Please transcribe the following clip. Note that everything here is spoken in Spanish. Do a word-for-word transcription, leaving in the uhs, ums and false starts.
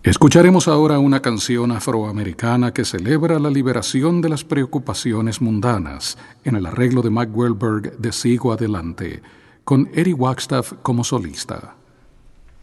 Escucharemos ahora una canción afroamericana que celebra la liberación de las preocupaciones mundanas en el arreglo de Mike Wahlberg de Sigo Adelante, con Eddie Wagstaff como solista.